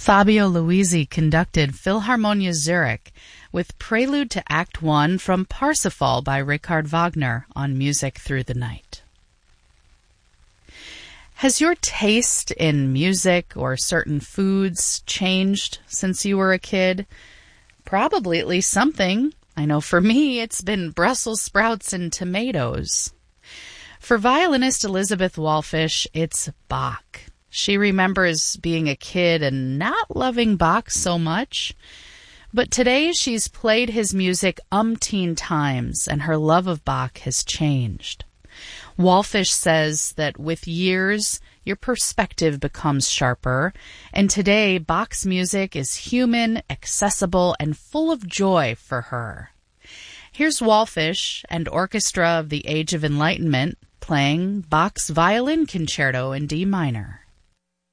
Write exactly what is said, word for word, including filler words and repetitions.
Fabio Luisi conducted Philharmonia Zurich with Prelude to Act One from Parsifal by Richard Wagner on Music Through the Night. Has your taste in music or certain foods changed since you were a kid? Probably at least something. I know for me it's been Brussels sprouts and tomatoes. For violinist Elizabeth Wallfisch, it's Bach. She remembers being a kid and not loving Bach so much. But today she's played his music umpteen times, and her love of Bach has changed. Wallfisch says that with years, your perspective becomes sharper, and today Bach's music is human, accessible, and full of joy for her. Here's Wallfisch and Orchestra of the Age of Enlightenment playing Bach's Violin Concerto in D minor.